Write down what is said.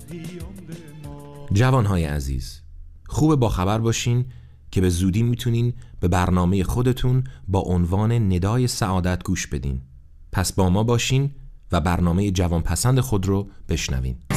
جوانهای عزیز، خوب با خبر باشین که به زودی میتونین به برنامه خودتون با عنوان ندای سعادت گوش بدین. پس با ما باشین و برنامه جوان پسند خود رو بشنوین.